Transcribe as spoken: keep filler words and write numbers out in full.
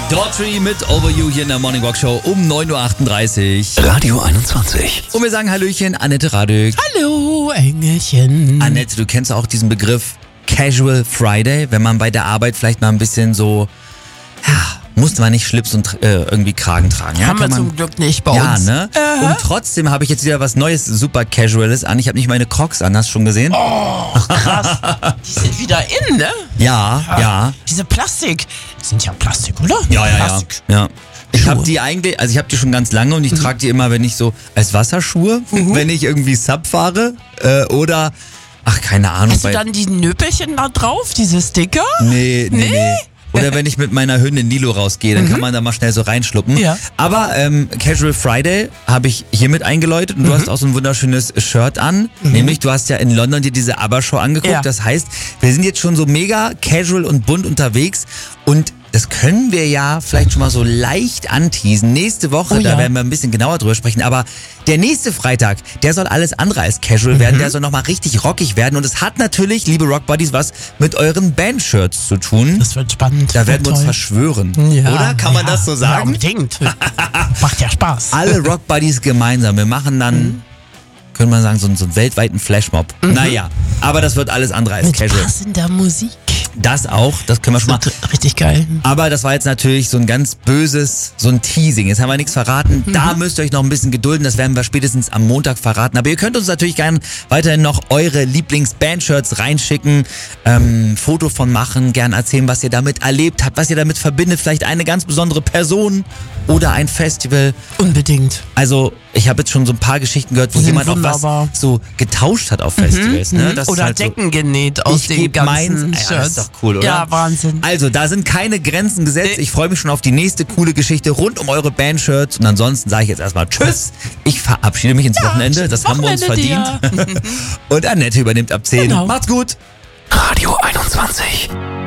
Daughtry mit Over You hier in der Morning Walk Show um neun Uhr achtunddreißig. Radio einundzwanzig. Und wir sagen Hallöchen, Annette Radück. Hallo, Engelchen. Annette, du kennst auch diesen Begriff Casual Friday, wenn man bei der Arbeit vielleicht mal ein bisschen so, ja, musste man nicht Schlips und äh, irgendwie Kragen tragen. Ja? Haben Kann wir man, zum Glück nicht bei ja, uns. ne? Äh. Und trotzdem habe ich jetzt wieder was Neues, super Casuales an. Ich habe nicht meine Crocs an, hast du schon gesehen? Oh, krass. Die sind wieder in, ne? Ja, ja. ja. Diese Plastik. Das sind ja Plastik, oder? Ja, ja, Plastik. ja. ja. Ich Schuhe. habe die eigentlich, also ich habe die schon ganz lange und ich Mhm. trage die immer, wenn ich so als Wasserschuhe, Mhm. wenn ich irgendwie Sub fahre äh, oder, ach keine Ahnung. Hast du bei- dann die Nöpelchen da drauf, diese Sticker? Nee, nee, Nee? nee. Oder wenn ich mit meiner Hündin Nilo rausgehe, dann kann man da mal schnell so reinschluppen. Ja. Aber ähm, Casual Friday habe ich hiermit eingeläutet und du hast auch so ein wunderschönes Shirt an. Nämlich, du hast ja in London dir diese ABBA-Show angeguckt. Ja. Das heißt, wir sind jetzt schon so mega casual und bunt unterwegs und das können wir ja vielleicht schon mal so leicht anteasen. Nächste Woche, Oh da ja. werden wir ein bisschen genauer drüber sprechen. Aber der nächste Freitag, der soll alles andere als casual werden. Der soll nochmal richtig rockig werden. Und es hat natürlich, liebe Rock Buddies, was mit euren Bandshirts zu tun. Das wird spannend. Da werden wir uns toll. verschwören. Ja, Oder? Kann man ja, das so Ja, sagen? unbedingt. Macht ja Spaß. Alle Rock Buddies gemeinsam. Wir machen dann, könnte man sagen, so, einen- so einen weltweiten Flashmob. Naja, aber das wird alles andere als Mit casual. passender Musik. Das auch, das können wir schon mal. Das wird richtig geil. Aber das war jetzt natürlich so ein ganz böses, so ein Teasing. Jetzt haben wir nichts verraten. Da müsst ihr euch noch ein bisschen gedulden. Das werden wir spätestens am Montag verraten. Aber ihr könnt uns natürlich gerne weiterhin noch eure Lieblings-Bandshirts reinschicken, ähm, Foto von machen, gerne erzählen, was ihr damit erlebt habt, was ihr damit verbindet. Vielleicht eine ganz besondere Person oder ein Festival. Unbedingt. Also ich habe jetzt schon so ein paar Geschichten gehört, wo Die sind jemand auch wunderbar. was so getauscht hat auf Festivals. Ne? Das ist Oder halt so, Decken genäht aus ich den geb ganzen meins. Shirts. Ja, das ist doch cool, oder? Ja, Wahnsinn. Also, da sind keine Grenzen gesetzt. Nee. Ich freue mich schon auf die nächste coole Geschichte rund um eure Bandshirts. Und ansonsten sage ich jetzt erstmal Tschüss. Ich verabschiede mich ins Wochenende. Das haben wir uns Wochenende verdient. Und Annette übernimmt ab zehn. Genau. Macht's gut. Radio einundzwanzig.